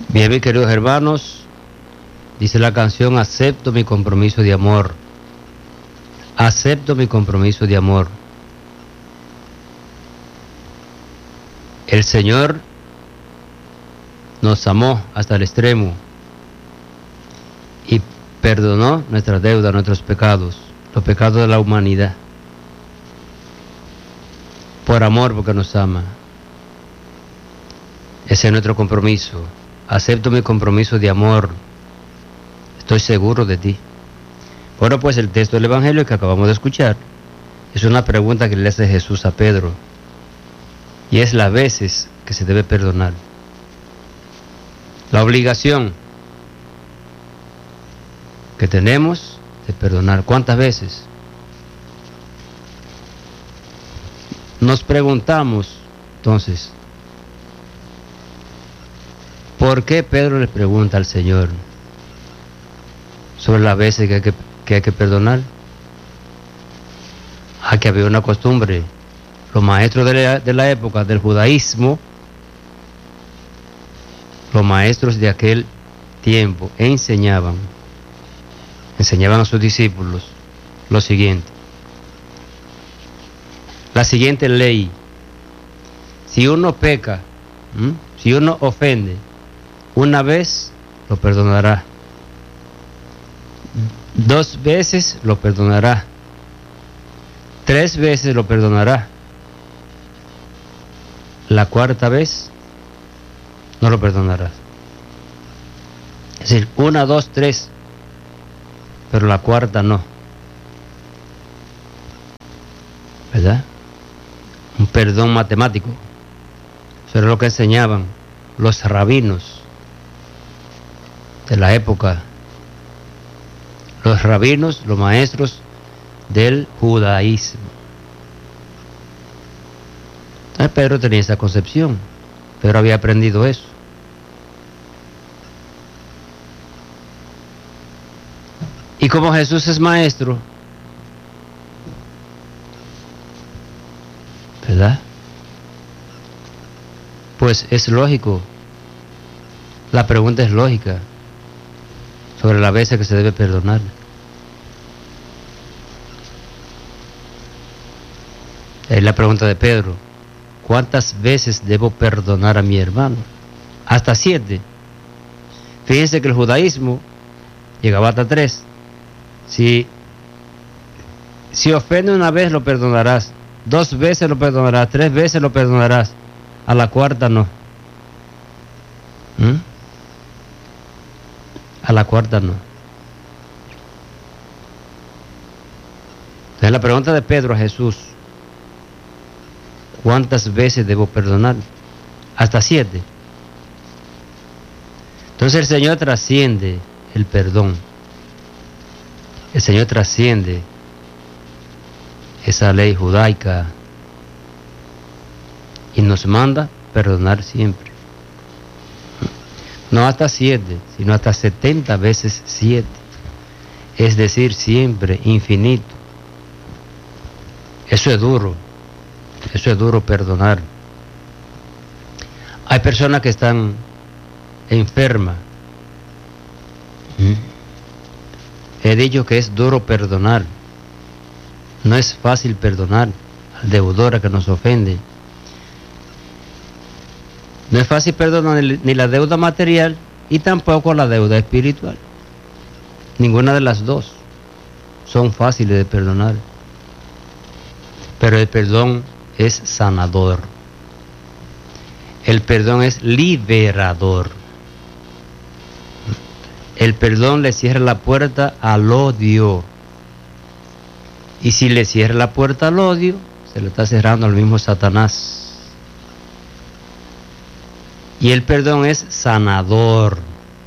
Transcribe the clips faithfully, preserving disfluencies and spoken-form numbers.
Bien, mis queridos hermanos, dice la canción, acepto mi compromiso de amor. Acepto mi compromiso de amor. El Señor nos amó hasta el extremo y perdonó nuestras deudas, nuestros pecados, los pecados de la humanidad. Por amor, porque nos ama. Ese es nuestro compromiso. Acepto mi compromiso de amor. Estoy seguro de ti. Bueno, pues el texto del Evangelio que acabamos de escuchar es una pregunta que le hace Jesús a Pedro. Y es las veces que se debe perdonar. La obligación que tenemos de perdonar. ¿Cuántas veces? Nos preguntamos, entonces, ¿por qué Pedro le pregunta al Señor sobre las veces que hay que, que, hay que perdonar? Ah, que había una costumbre. Los maestros de la, de la época del judaísmo, los maestros de aquel tiempo enseñaban, enseñaban a sus discípulos lo siguiente. La siguiente ley: si uno peca, ¿m? si uno ofende, una vez lo perdonará, dos veces lo perdonará, tres veces lo perdonará, la cuarta vez no lo perdonará. Es decir, una, dos, tres, pero la cuarta no. ¿Verdad? Un perdón matemático. Eso era lo que enseñaban los rabinos de la época. Los rabinos, los maestros del judaísmo. Entonces Pedro tenía esa concepción. Pedro había aprendido eso. Y como Jesús es maestro, ¿verdad? Pues es lógico. La pregunta es lógica sobre las veces que se debe perdonar. Es la pregunta de Pedro. ¿Cuántas veces debo perdonar a mi hermano? Hasta siete. Fíjense que el judaísmo llegaba hasta tres. Si, si ofende una vez, lo perdonarás. Dos veces lo perdonarás. Tres veces lo perdonarás. A la cuarta no. ¿Mm? A la cuarta no. Entonces la pregunta de Pedro a Jesús: ¿cuántas veces debo perdonar? Hasta siete. Entonces el Señor trasciende el perdón. El Señor trasciende esa ley judaica y nos manda perdonar siempre. No hasta siete, sino hasta setenta veces siete. Es decir, siempre, infinito. Eso es duro. Eso es duro perdonar. Hay personas que están enfermas. ¿Mm? He dicho que es duro perdonar. No es fácil perdonar al deudor, a que nos ofende. No es fácil perdonar ni la deuda material y tampoco la deuda espiritual. Ninguna de las dos son fáciles de perdonar. Pero el perdón es sanador. El perdón es liberador. El perdón le cierra la puerta al odio. Y si le cierra la puerta al odio, se le está cerrando al mismo Satanás. Y el perdón es sanador.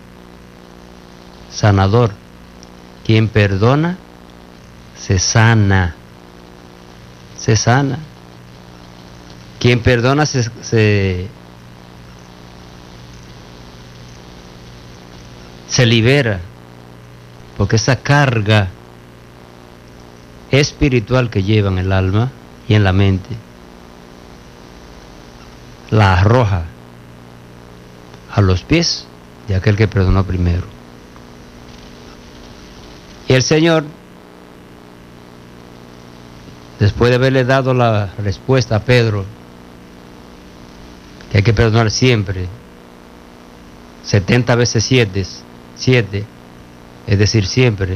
Sanador. Quien perdona, se sana. Se sana. Quien perdona se, se, se libera. Porque esa carga espiritual que lleva en el alma y en la mente, la arroja a los pies de aquel que perdonó primero. Y el Señor, después de haberle dado la respuesta a Pedro, que hay que perdonar siempre, setenta veces siete, siete, es decir, siempre,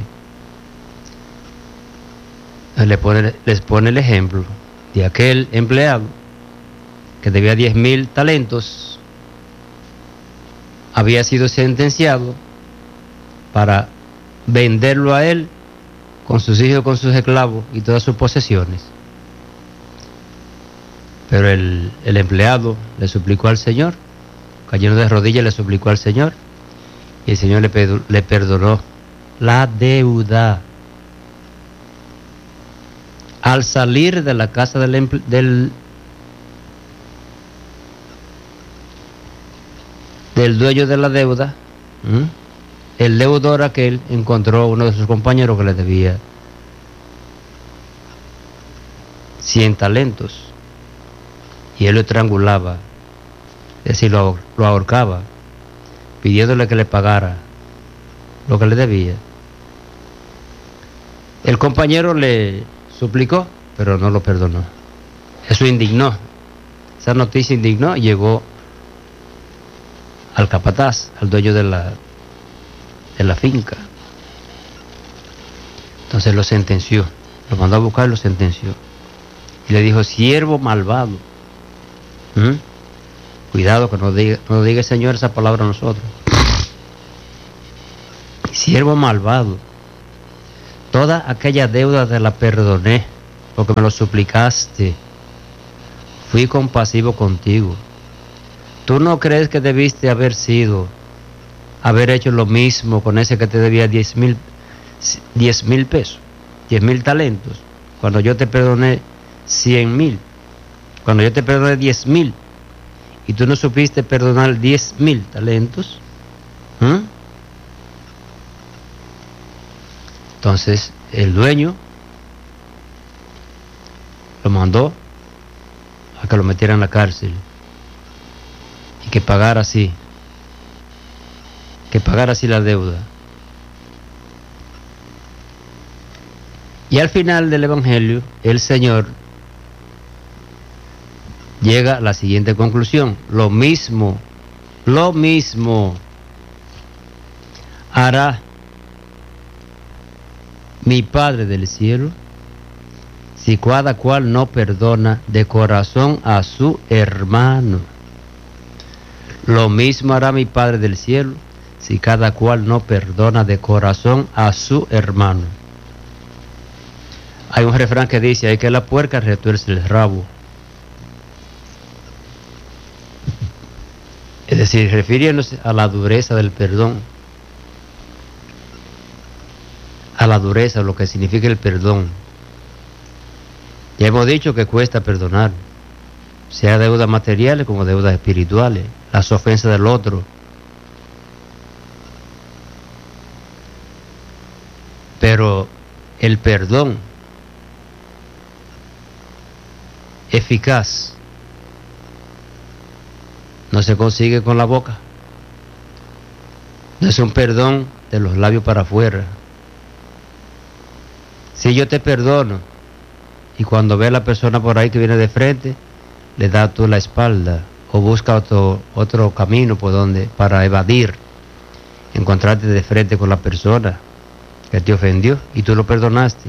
le pone, les pone el ejemplo de aquel empleado que debía diez mil talentos, había sido sentenciado para venderlo a él con sus hijos, con sus esclavos y todas sus posesiones. Pero el, el empleado le suplicó al Señor, cayendo de rodillas le suplicó al Señor, y el Señor le, pedo, le perdonó la deuda. Al salir de la casa del, del, del dueño de la deuda, ¿m? el deudor aquel encontró a uno de sus compañeros que le debía cien talentos, y él lo estrangulaba, es decir, lo, lo ahorcaba, pidiéndole que le pagara lo que le debía. El compañero le suplicó, pero no lo perdonó. Eso indignó, esa noticia indignó y llegó al capataz, al dueño de la, de la finca. Entonces lo sentenció, lo mandó a buscar y lo sentenció. Y le dijo: siervo malvado. ¿Mm? Cuidado que no diga, no diga el Señor esa palabra a nosotros. Siervo malvado, toda aquella deuda te la perdoné porque me lo suplicaste. Fui compasivo contigo. ¿Tú no crees que debiste haber sido, haber hecho lo mismo con ese que te debía diez mil, diez mil pesos, diez mil talentos, cuando yo te perdoné cien mil, cuando yo te perdoné diez mil, y tú no supiste perdonar diez mil talentos? ¿Mm? Entonces el dueño lo mandó a que lo metiera en la cárcel y que pagara así, que pagara así la deuda. Y al final del Evangelio, el Señor llega a la siguiente conclusión: lo mismo, lo mismo hará mi Padre del cielo si cada cual no perdona de corazón a su hermano. Lo mismo hará mi Padre del cielo si cada cual no perdona de corazón a su hermano. Hay un refrán que dice: hay que la puerca retuerce el rabo. Es decir, refiriéndose a la dureza del perdón, a la dureza, lo que significa el perdón. Ya hemos dicho que cuesta perdonar, sea deudas materiales como deudas espirituales, las ofensas del otro. Pero el perdón eficaz no se consigue con la boca. No es un perdón de los labios para afuera. Si yo te perdono y cuando ve a la persona por ahí que viene de frente, le das tú la espalda o busca otro, otro camino por donde, para evadir, encontrarte de frente con la persona que te ofendió y tú lo perdonaste,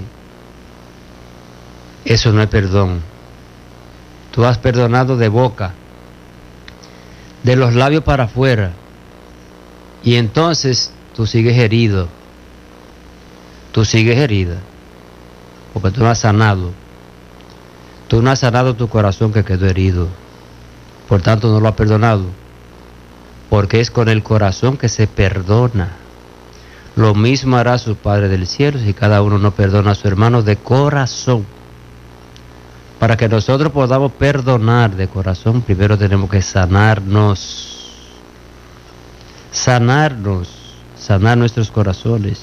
eso no es perdón. Tú has perdonado de boca, de los labios para afuera, y entonces tú sigues herido, tú sigues herida, porque tú no has sanado, tú no has sanado tu corazón que quedó herido, por tanto no lo has perdonado, porque es con el corazón que se perdona. Lo mismo hará su Padre del cielo si cada uno no perdona a su hermano de corazón. Para que nosotros podamos perdonar de corazón, primero tenemos que sanarnos, sanarnos, sanar nuestros corazones.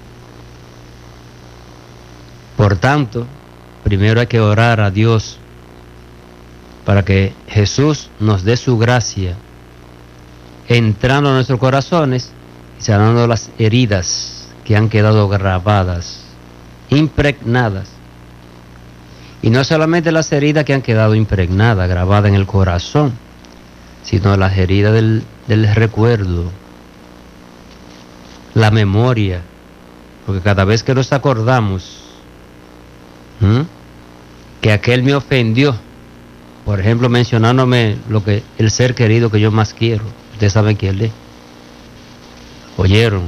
Por tanto, primero hay que orar a Dios para que Jesús nos dé su gracia entrando a nuestros corazones y sanando las heridas que han quedado grabadas, impregnadas. Y no solamente las heridas que han quedado impregnadas, grabadas en el corazón, sino las heridas del, del recuerdo, la memoria, porque cada vez que nos acordamos ¿m? que aquel me ofendió, por ejemplo, mencionándome lo que el ser querido que yo más quiero, ustedes saben quién es, oyeron,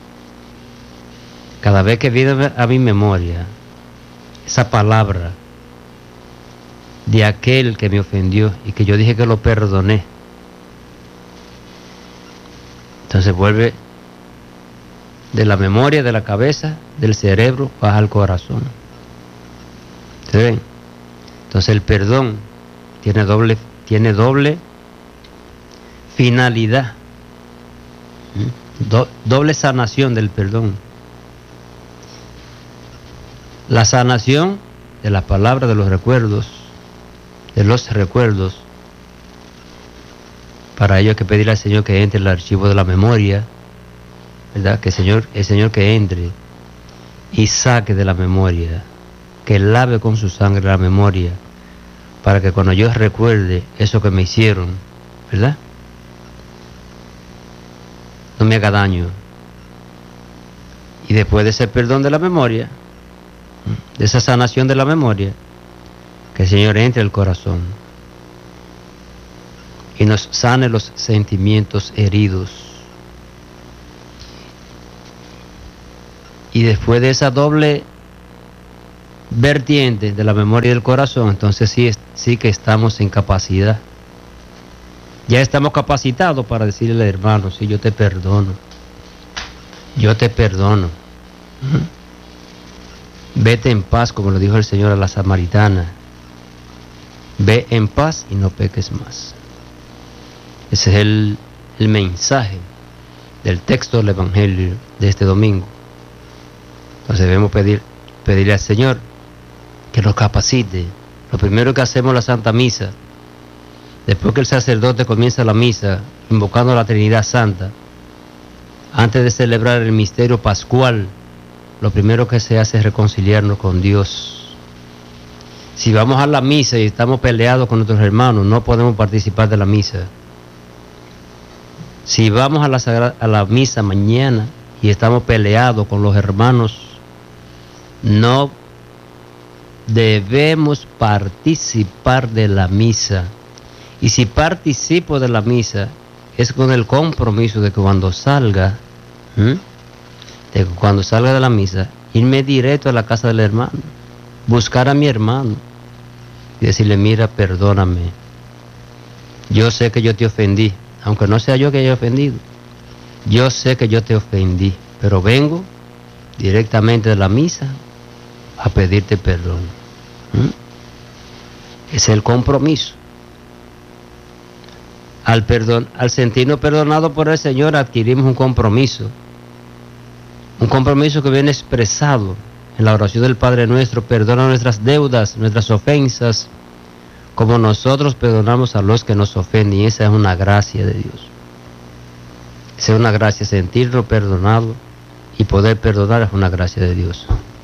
cada vez que viene a mi memoria esa palabra de aquel que me ofendió y que yo dije que lo perdoné, entonces vuelve de la memoria, de la cabeza, del cerebro, baja al corazón. ¿Se ven? Entonces el perdón tiene doble, tiene doble finalidad, Do, doble sanación del perdón. La sanación de las palabras, de los recuerdos, de los recuerdos. Para ello hay que pedirle al Señor que entre en el archivo de la memoria, ¿verdad? Que el Señor, el Señor que entre y saque de la memoria, que lave con su sangre la memoria, para que cuando yo recuerde eso que me hicieron, ¿verdad?, no me haga daño. Y después de ese perdón de la memoria, de esa sanación de la memoria, que el Señor entre al corazón y nos sane los sentimientos heridos. Y después de esa doble vertiente de la memoria y del corazón, entonces sí, sí que estamos en capacidad. Ya estamos capacitados para decirle al hermano, sí, yo te perdono. Yo te perdono. ¿Mm? Vete en paz, como lo dijo el Señor a la samaritana. Ve en paz y no peques más. Ese es el, el mensaje del texto del Evangelio de este domingo. Entonces debemos pedir, pedirle al Señor que nos capacite. Lo primero que hacemos en la Santa Misa, después que el sacerdote comienza la misa, invocando a la Trinidad Santa, antes de celebrar el misterio pascual, lo primero que se hace es reconciliarnos con Dios. Si vamos a la misa y estamos peleados con nuestros hermanos, no podemos participar de la misa. Si vamos a la, sagrada, a la misa mañana y estamos peleados con los hermanos, no debemos participar de la misa. Y si participo de la misa, es con el compromiso de que cuando salga, ¿eh? de que cuando salga de la misa, irme directo a la casa del hermano, buscar a mi hermano y decirle, mira, perdóname. Yo sé que yo te ofendí, aunque no sea yo que haya ofendido. Yo sé que yo te ofendí, pero vengo directamente de la misa a pedirte perdón. ¿Mm? Ese es el compromiso. Al, perdón, al sentirnos perdonados por el Señor, adquirimos un compromiso. Un compromiso que viene expresado en la oración del Padre Nuestro. Perdona nuestras deudas, nuestras ofensas, como nosotros perdonamos a los que nos ofenden. Y esa es una gracia de Dios. Esa es una gracia, sentirnos perdonados y poder perdonar es una gracia de Dios.